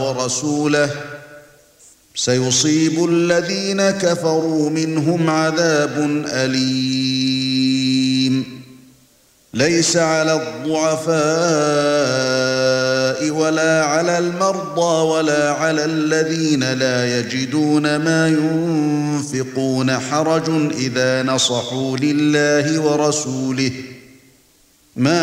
ورسوله سيصيب الذين كفروا منهم عذاب أليم ليس على الضعفاء ولا على المرضى ولا على الذين لا يجدون ما ينفقون حرج إذا نصحوا لله ورسوله ما